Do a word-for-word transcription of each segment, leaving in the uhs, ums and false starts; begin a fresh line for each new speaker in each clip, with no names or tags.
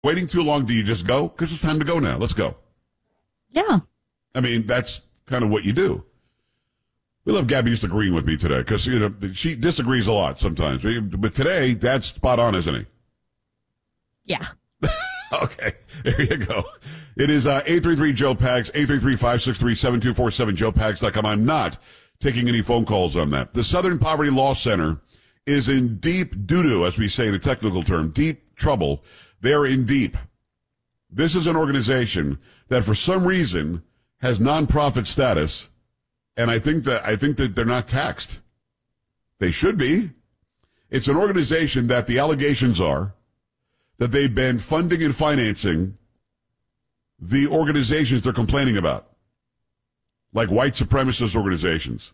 waiting too long, do you just go? Because it's time to go now. Let's go.
Yeah.
I mean, that's kind of what you do. We love Gabby just agreeing with me today because, you know, she disagrees a lot sometimes. But today, Dad's spot on, isn't he?
Yeah.
Okay. There you go. It is uh, eight three three Joe Pags, eight three three, five six three, seven two four seven, joe pags dot com. I'm not taking any phone calls on that. The Southern Poverty Law Center is in deep doo-doo, as we say in a technical term, deep trouble. They're in deep. This is an organization that for some reason has nonprofit status, and I think that I think that they're not taxed. They should be. It's an organization that the allegations are that they've been funding and financing the organizations they're complaining about, like white supremacist organizations.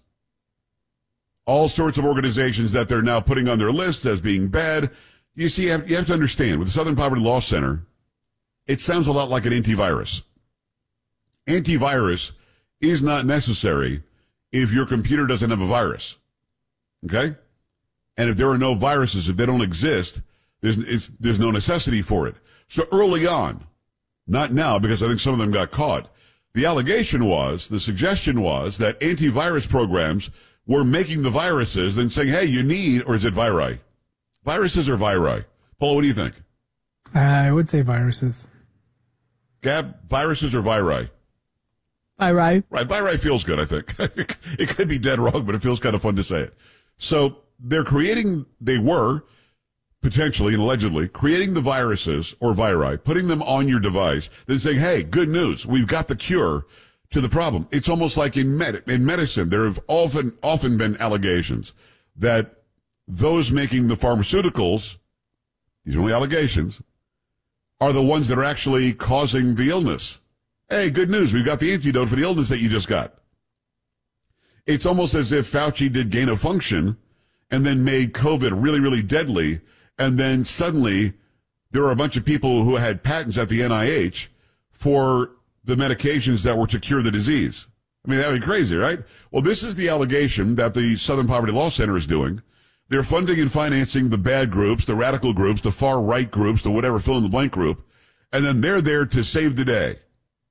All sorts of organizations that they're now putting on their lists as being bad. You see, you have, you have to understand, with the Southern Poverty Law Center, it sounds a lot like an antivirus. Antivirus is not necessary if your computer doesn't have a virus. Okay? And if there are no viruses, if they don't exist, there's, it's, there's no necessity for it. So early on, not now, because I think some of them got caught, the allegation was, the suggestion was that antivirus programs were making the viruses, then saying, hey, you need, or is it viri? Viruses or viri? Paul, what do you think?
I would say viruses.
Gab, viruses or viri?
Viri.
Right, viri feels good, I think. It could be dead wrong, but it feels kind of fun to say it. So they're creating, they were potentially and allegedly creating the viruses or viri, putting them on your device, then saying, hey, good news, we've got the cure to the problem. It's almost like in med- in medicine, there have often, often been allegations that those making the pharmaceuticals, these are only allegations, are the ones that are actually causing the illness. Hey, good news, we've got the antidote for the illness that you just got. It's almost as if Fauci did gain of function and then made COVID really, really deadly, and then suddenly there are a bunch of people who had patents at the N I H for the medications that were to cure the disease. I mean, that would be crazy, right? Well, this is the allegation that the Southern Poverty Law Center is doing. They're funding and financing the bad groups, the radical groups, the far right groups, the whatever fill-in-the-blank group, and then they're there to save the day.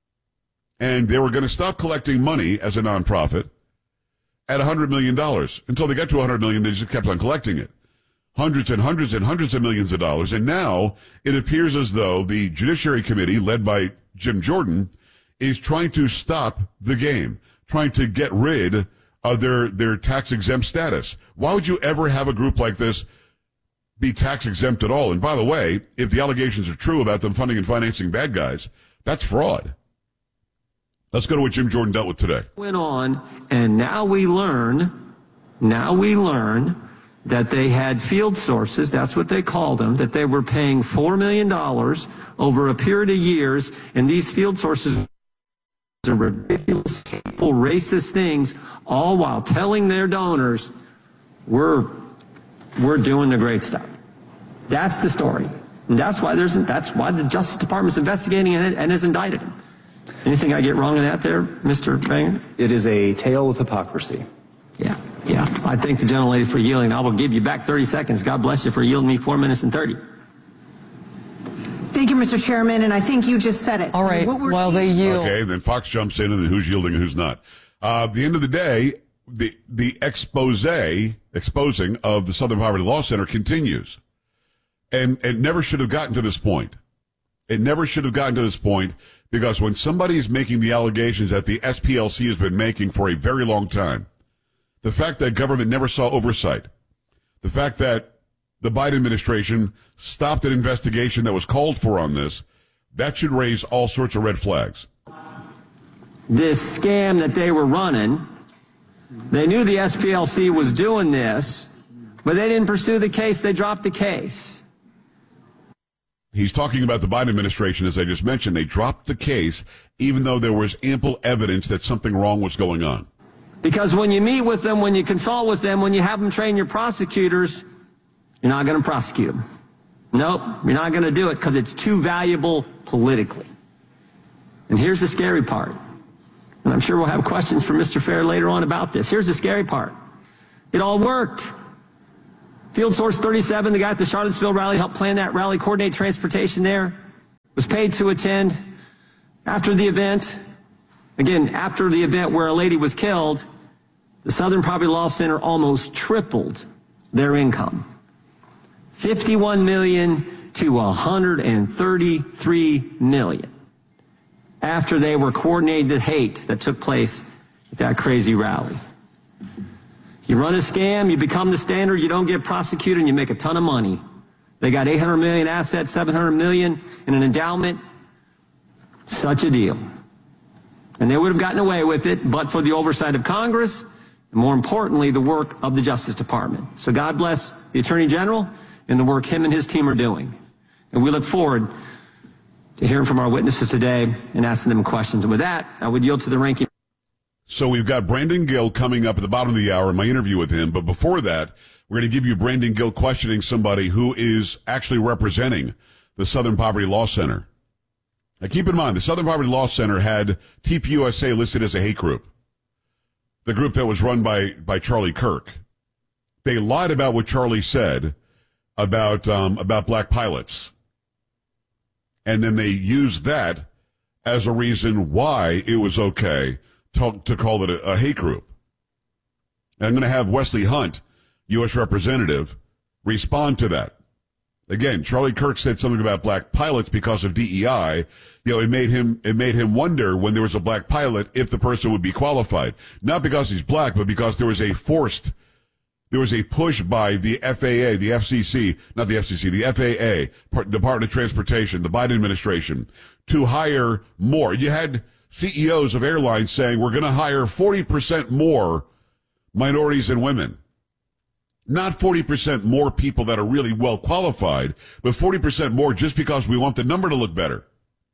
And they were going to stop collecting money as a nonprofit at one hundred million dollars. Until they got to one hundred million dollars, they just kept on collecting it. Hundreds and hundreds and hundreds of millions of dollars. And now it appears as though the Judiciary Committee, led by Jim Jordan, is trying to stop the game, trying to get rid of their, their tax-exempt status. Why would you ever have a group like this be tax-exempt at all? And by the way, if the allegations are true about them funding and financing bad guys, that's fraud. Let's go to what Jim Jordan dealt with today.
Went on, and now we learn, now we learn that they had field sources, that's what they called them, that they were paying four million dollars over a period of years, and these field sources are ridiculous, hateful, racist things, all while telling their donors, we're, we're doing the great stuff. That's the story. And that's why there's, that's why the Justice Department's investigating and, and has indicted him. Anything I get wrong in that there, Mister Banger?
It is a tale of hypocrisy.
Yeah, yeah. I thank the gentlelady for yielding. I will give you back thirty seconds. God bless you for yielding me four minutes and thirty.
Thank you, Mister Chairman, and I think you just said it.
All right, while they yield.
Okay, then Fox jumps in, and then who's yielding and who's not. Uh, at the end of the day, the the expose, exposing of the Southern Poverty Law Center continues. And it never should have gotten to this point. It never should have gotten to this point, because when somebody is making the allegations that the S P L C has been making for a very long time, the fact that government never saw oversight, the fact that the Biden administration stopped an investigation that was called for on this, that should raise all sorts of red flags.
This scam that they were running, they knew the S P L C was doing this, but they didn't pursue the case. They dropped the case.
He's talking about the Biden administration, as I just mentioned. They dropped the case, even though there was ample evidence that something wrong was going on.
Because when you meet with them, when you consult with them, when you have them train your prosecutors, you're not going to prosecute them. Nope, you're not going to do it because it's too valuable politically. And here's the scary part. And I'm sure we'll have questions from Mister Fair later on about this. Here's the scary part. It all worked. Field Source thirty-seven, the guy at the Charlottesville rally, helped plan that rally, coordinate transportation there. was paid to attend after the event. Again, after the event where a lady was killed, the Southern Poverty Law Center almost tripled their income. fifty-one million dollars to one hundred thirty-three million dollars after they were coordinating the hate that took place at that crazy rally. You run a scam, you become the standard, you don't get prosecuted, and you make a ton of money. They got eight hundred million dollars assets, seven hundred million dollars in an endowment. Such a deal. And they would have gotten away with it, but for the oversight of Congress, and more importantly, the work of the Justice Department. So God bless the Attorney General and the work him and his team are doing. And we look forward to hearing from our witnesses today and asking them questions. And with that, I would yield to the ranking.
So we've got Brandon Gill coming up at the bottom of the hour in my interview with him. But before that, we're going to give you Brandon Gill questioning somebody who is actually representing the Southern Poverty Law Center. Now keep in mind, the Southern Poverty Law Center had T P U S A listed as a hate group. The group that was run by, by Charlie Kirk. They lied about what Charlie said about, um, about black pilots. And then they used that as a reason why it was okay to, to call it a, a hate group. And I'm going to have Wesley Hunt, U S Representative, respond to that. Again, Charlie Kirk said something about black pilots because of D E I. You know, it made him, it made him wonder when there was a black pilot if the person would be qualified. Not because he's black, but because there was a forced, there was a push by the F A A, the F C C, not the F C C, the F A A, Department of Transportation, the Biden administration, to hire more. You had C E Os of airlines saying, we're going to hire forty percent more minorities and women. Not forty percent more people that are really well qualified, but forty percent more just because we want the number to look better.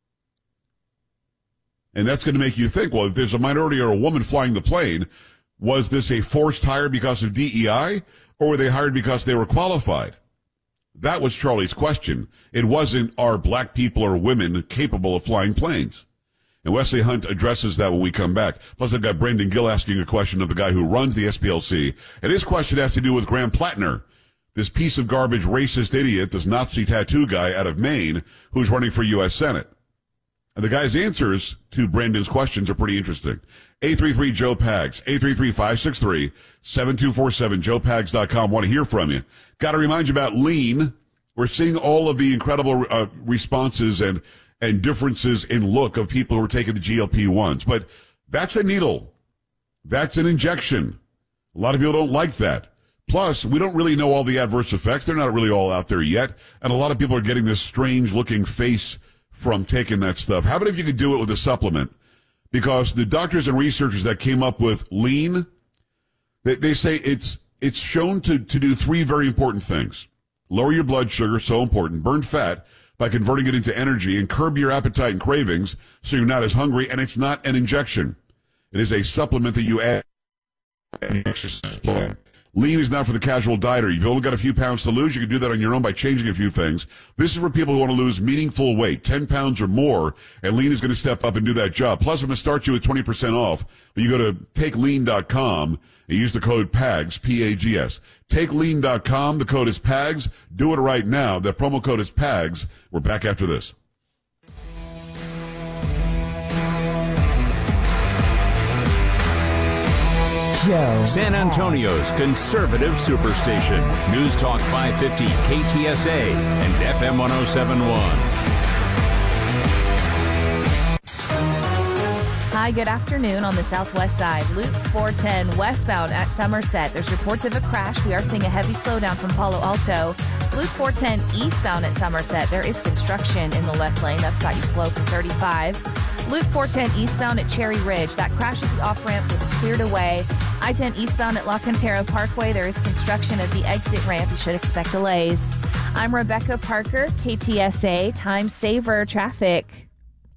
And that's going to make you think, well, if there's a minority or a woman flying the plane, was this a forced hire because of D E I, or were they hired because they were qualified? That was Charlie's question. It wasn't, are black people or women capable of flying planes? And Wesley Hunt addresses that when we come back. Plus, I've got Brandon Gill asking a question of the guy who runs the S P L C. And his question has to do with Graham Plattner, this piece of garbage racist idiot, this Nazi tattoo guy out of Maine who's running for U S Senate. And the guy's answers to Brandon's questions are pretty interesting. eight three three Joe Pags, eight three three, five six three, seven two four seven, joe pags dot com. Want to hear from you. Got to remind you about lean. We're seeing all of the incredible uh, responses and and differences in look of people who are taking the G L P ones. But that's a needle. That's an injection. A lot of people don't like that. Plus, we don't really know all the adverse effects. They're not really all out there yet. And a lot of people are getting this strange-looking face from taking that stuff. How about if you could do it with a supplement? Because the doctors and researchers that came up with lean, they, they say it's it's shown to, to do three very important things. Lower your blood sugar, so important. Burn fat by converting it into energy, and curb your appetite and cravings so you're not as hungry, and it's not an injection. It is a supplement that you add to an exercise plan. Lean is not for the casual dieter. You've only got a few pounds to lose. You can do that on your own by changing a few things. This is for people who want to lose meaningful weight, ten pounds or more, and Lean is going to step up and do that job. Plus, I'm going to start you with twenty percent off. You go to take lean dot com and use the code PAGS, P A G S. take lean dot com. The code is PAGS. Do it right now. The promo code is PAGS. We're back after this.
Joe.
San Antonio's conservative superstation. News Talk five fifty K T S A and F M one oh seven point one.
Hi, good afternoon on the southwest side. Loop four ten westbound at Somerset. There's reports of a crash. We are seeing a heavy slowdown from Palo Alto. Loop four ten eastbound at Somerset. There is construction in the left lane. That's got you slow from thirty-five. Loop four ten eastbound at Cherry Ridge. That crash at the off-ramp was cleared away. I ten eastbound at La Cantera Parkway. There is construction at the exit ramp. You should expect delays. I'm Rebecca Parker, K T S A, Time Saver Traffic.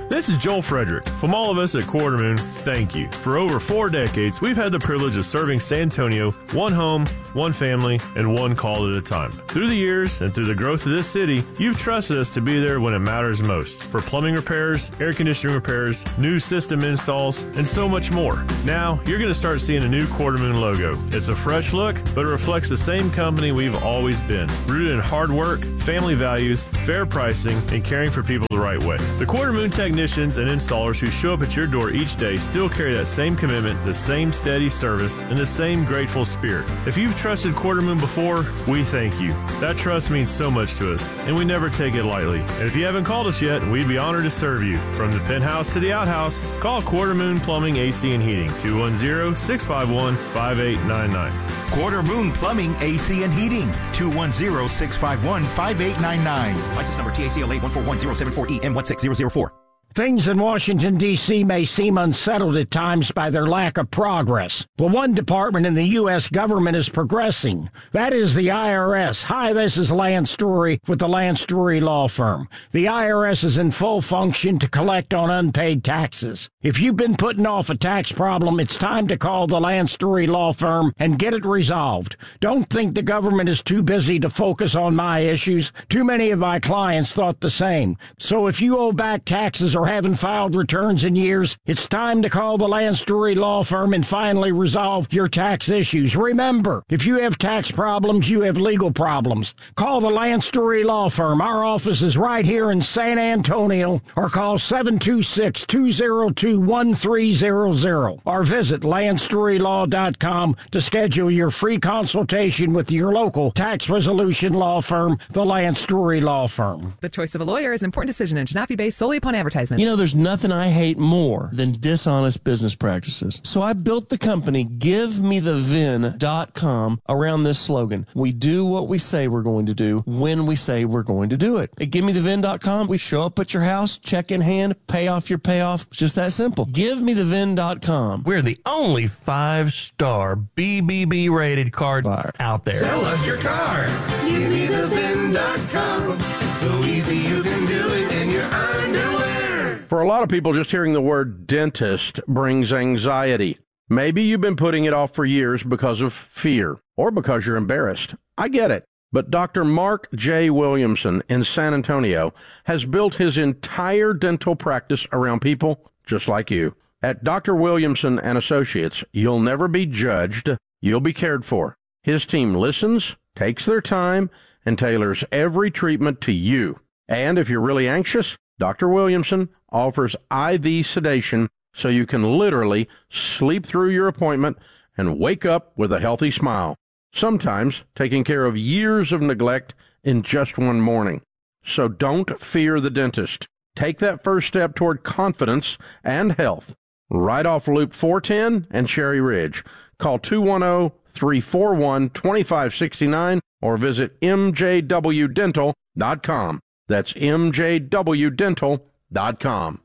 This is Joel Frederick. From all of us at Quartermoon, thank you. For over four decades, we've had the privilege of serving San Antonio one home, one family, and one call at a time. Through the years and through the growth of this city, you've trusted us to be there when it matters most. For plumbing repairs, air conditioning repairs, new system installs, and so much more. Now, you're going to start seeing a new Quartermoon logo. It's a fresh look, but it reflects the same company we've always been. Rooted in hard work, family values, fair pricing, and caring for people the right way. The Quartermoon technicians and installers who show up at your door each day still carry that same commitment, the same steady service, and the same grateful spirit. If you've trusted Quartermoon before, we thank you. That trust means so much to us, and we never take it lightly. And if you haven't called us yet, we'd be honored to serve you. From the penthouse to the outhouse, call Quartermoon Plumbing, A C, and Heating, two one zero, six five one, five eight nine nine.
Quartermoon Plumbing, A C, and Heating, two one zero, six five one, five eight nine nine. License number T A C L A one four one zero seven four E M one six zero zero four.
Things in Washington, D C may seem unsettled at times by their lack of progress. But one department in the U S government is progressing. That is the I R S. Hi, this is Lance Story with the Lance Story Law Firm. The I R S is in full function to collect on unpaid taxes. If you've been putting off a tax problem, it's time to call the Lance Story Law Firm and get it resolved. Don't think the government is too busy to focus on my issues. Too many of my clients thought the same. So if you owe back taxes or haven't filed returns in years, it's time to call the Lance Story Law Firm and finally resolve your tax issues. Remember, if you have tax problems, you have legal problems. Call the Lance Story Law Firm. Our office is right here in San Antonio, or call seven two six, two zero two, one three zero zero, or visit lance story law dot com to schedule your free consultation with your local tax resolution law firm, the Lance Story Law Firm.
The choice of a lawyer is an important decision and should not be based solely upon advertisement.
You know, there's nothing I hate more than dishonest business practices. So I built the company give me the vin dot com around this slogan. We do what we say we're going to do when we say we're going to do it. At give me the vin dot com, we show up at your house, check in hand, pay off your payoff. It's just that simple. give me the vin dot com.
We're the only five-star B B B rated car buyer out there.
Sell us your car. give me the vin dot com. So easy you can do it in your underwear.
For a lot of people, just hearing the word dentist brings anxiety. Maybe you've been putting it off for years because of fear or because you're embarrassed. I get it. But Doctor Mark J. Williamson in San Antonio has built his entire dental practice around people just like you. At Doctor Williamson and Associates, you'll never be judged. You'll be cared for. His team listens, takes their time, and tailors every treatment to you. And if you're really anxious, Doctor Williamson offers I V sedation so you can literally sleep through your appointment and wake up with a healthy smile, sometimes taking care of years of neglect in just one morning. So don't fear the dentist. Take that first step toward confidence and health. Right off Loop four ten and Cherry Ridge. Call two one zero, three four one, two five six nine or visit m j w dental dot com. That's m j w dental dot com.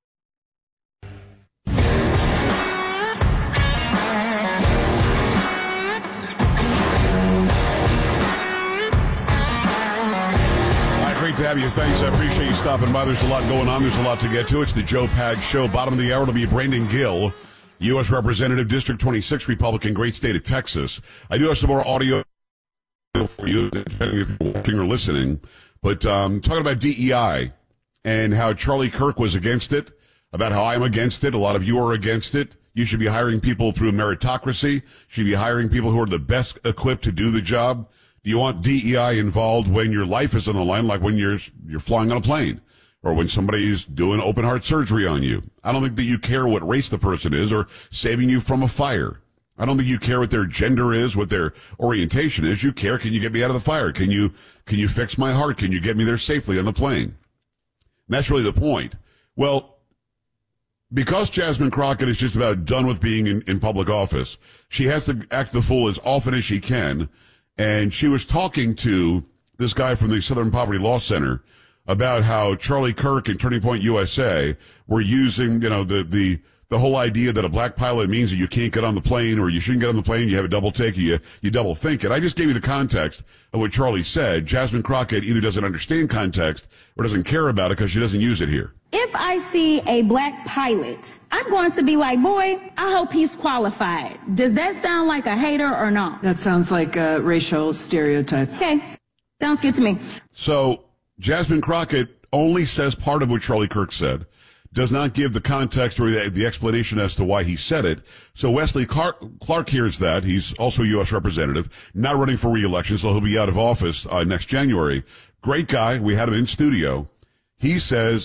Great to have you. Thanks. I appreciate you stopping by. There's a lot going on. There's a lot to get to. It's the Joe Pag Show. Bottom of the hour, it'll be Brandon Gill, U S Representative, District twenty-six, Republican, great state of Texas. I do have some more audio for you, depending if you're watching or listening. But um, talking about D E I and how Charlie Kirk was against it, about how I'm against it. A lot of you are against it. You should be hiring people through meritocracy. You should be hiring people who are the best equipped to do the job. Do you want D E I involved when your life is on the line, like when you're you're flying on a plane or when somebody's doing open heart surgery on you? I don't think that you care what race the person is or saving you from a fire. I don't think you care what their gender is, what their orientation is. You care, can you get me out of the fire? Can you can you fix my heart? Can you get me there safely on the plane? And that's really the point. Well, because Jasmine Crockett is just about done with being in, in public office, she has to act the fool as often as she can. And she was talking to this guy from the Southern Poverty Law Center about how Charlie Kirk and Turning Point U S A were using, you know, the, the, the whole idea that a black pilot means that you can't get on the plane or you shouldn't get on the plane, you have a double take, or you, you double think it. I just gave you the context of what Charlie said. Jasmine Crockett either doesn't understand context or doesn't care about it because she doesn't use it here.
If if I see a black pilot, I'm going to be like, boy, I hope he's qualified. Does that sound like a hater or not?
That sounds like a racial stereotype.
Okay. Sounds good to me.
So Jasmine Crockett only says part of what Charlie Kirk said, does not give the context or the, the explanation as to why he said it. So Wesley Clark, Clark hears that. He's also a U S representative, not running for re-election, so he'll be out of office uh, next January. Great guy. We had him in studio. He says